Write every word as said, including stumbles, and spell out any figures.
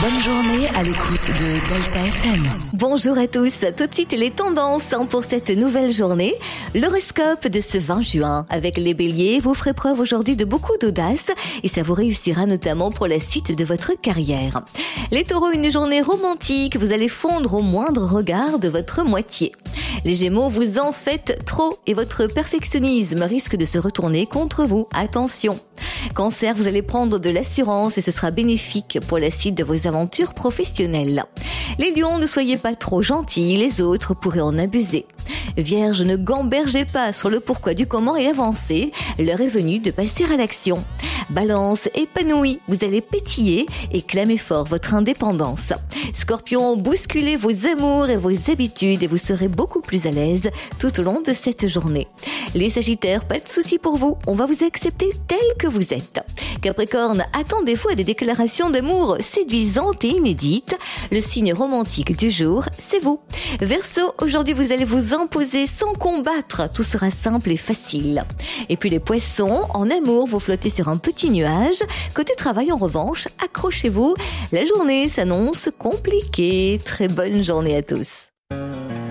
Bonne journée à l'écoute de Delta F M. Bonjour à tous, tout de suite les tendances pour cette nouvelle journée. L'horoscope de ce vingt juin. Avec les béliers, vous ferez preuve aujourd'hui de beaucoup d'audace et ça vous réussira notamment pour la suite de votre carrière. Les taureaux, une journée romantique, vous allez fondre au moindre regard de votre moitié. Les gémeaux, vous en faites trop et votre perfectionnisme risque de se retourner contre vous. Attention. Cancer, vous allez prendre de l'assurance et ce sera bénéfique pour la suite de vos aventures professionnelles. Les lions, ne soyez pas trop gentils, les autres pourraient en abuser. Vierge, ne gambergez pas sur le pourquoi du comment et avancez, l'heure est venue de passer à l'action. Balance, épanoui, vous allez pétiller et clamer fort votre indépendance. Scorpion, bousculez vos amours et vos habitudes et vous serez beaucoup plus à l'aise tout au long de cette journée. Les Sagittaires, pas de soucis pour vous, on va vous accepter tel que vous êtes. Capricorne, attendez-vous à des déclarations d'amour séduisantes et inédites. Le signe romantique du jour, c'est vous. Verseau, aujourd'hui vous allez vous imposer sans combattre, tout sera simple et facile. Et puis les poissons, en amour, vous flottez sur un petit nuage. Côté travail en revanche, accrochez-vous, la journée s'annonce compliquée. Très bonne journée à tous.